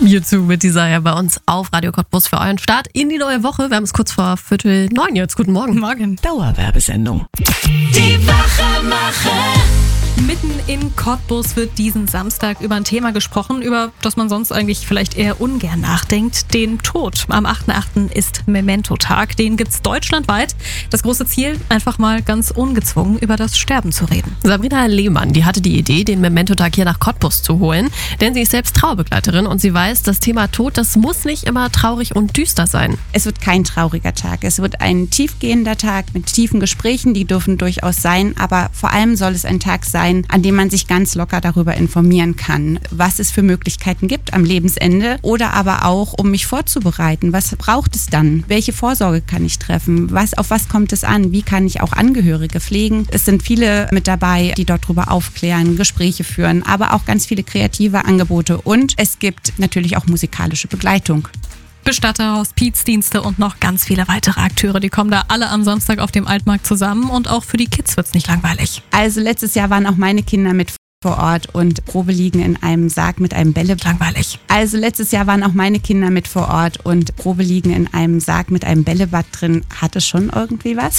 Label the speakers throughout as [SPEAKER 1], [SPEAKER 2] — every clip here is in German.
[SPEAKER 1] U2 mit dieser ja bei uns auf Radio Cottbus für euren Start in die neue Woche. Wir haben es kurz vor 8:45 jetzt. Guten Morgen.
[SPEAKER 2] Morgen.
[SPEAKER 3] Dauerwerbesendung.
[SPEAKER 4] Die Wachmacher.
[SPEAKER 2] Mitten in Cottbus wird diesen Samstag über ein Thema gesprochen, über das man sonst eigentlich vielleicht eher ungern nachdenkt, den Tod. Am 8.8. ist Memento-Tag, den gibt's deutschlandweit. Das große Ziel, einfach mal ganz ungezwungen über das Sterben zu reden.
[SPEAKER 1] Sabrina Lehmann, die hatte die Idee, den Memento-Tag hier nach Cottbus zu holen, denn sie ist selbst Trauerbegleiterin und sie weiß, das Thema Tod, das muss nicht immer traurig und düster sein.
[SPEAKER 5] Es wird kein trauriger Tag, es wird ein tiefgehender Tag mit tiefen Gesprächen, die dürfen durchaus sein, aber vor allem soll es ein Tag sein, an dem man sich ganz locker darüber informieren kann, was es für Möglichkeiten gibt am Lebensende oder aber auch, um mich vorzubereiten. Was braucht es dann? Welche Vorsorge kann ich treffen? Auf was kommt es an? Wie kann ich auch Angehörige pflegen? Es sind viele mit dabei, die dort drüber aufklären, Gespräche führen, aber auch ganz viele kreative Angebote und es gibt natürlich auch musikalische Begleitung.
[SPEAKER 2] Bestatter, Hospizdienste und noch ganz viele weitere Akteure, die kommen da alle am Samstag auf dem Altmarkt zusammen und auch für die Kids wird's nicht langweilig.
[SPEAKER 5] Also letztes Jahr waren auch meine Kinder mit vor Ort und Probe liegen in einem Sarg mit einem Bällebad.
[SPEAKER 2] Langweilig.
[SPEAKER 5] Also letztes Jahr waren auch meine Kinder mit vor Ort und Probe liegen in einem Sarg mit einem Bällebad drin. Hatte schon irgendwie was.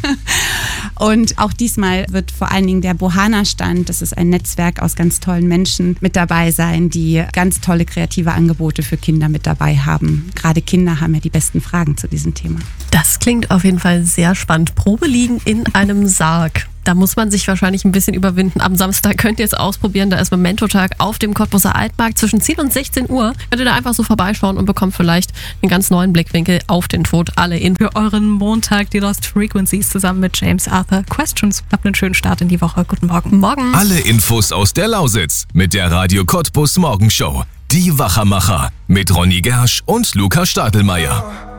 [SPEAKER 5] Und auch diesmal wird vor allen Dingen der Bohana-Stand, das ist ein Netzwerk aus ganz tollen Menschen, mit dabei sein, die ganz tolle kreative Angebote für Kinder mit dabei haben. Gerade Kinder haben ja die besten Fragen zu diesem Thema.
[SPEAKER 1] Das klingt auf jeden Fall sehr spannend. Probe liegen in einem Sarg. Da muss man sich wahrscheinlich ein bisschen überwinden. Am Samstag könnt ihr es ausprobieren. Da ist Memento-Tag auf dem Cottbuser Altmarkt zwischen 10 und 16 Uhr. Könnt ihr da einfach so vorbeischauen und bekommt vielleicht einen ganz neuen Blickwinkel auf den Tod. Alle in
[SPEAKER 2] Für euren Montag die Lost Frequencies zusammen mit James Arthur Questions. Habt einen schönen Start in die Woche. Guten Morgen.
[SPEAKER 1] Morgen.
[SPEAKER 6] Alle Infos aus der Lausitz mit der Radio Cottbus Morgenshow. Die Wachmacher mit Ronny Gersch und Lukas Stadelmeier.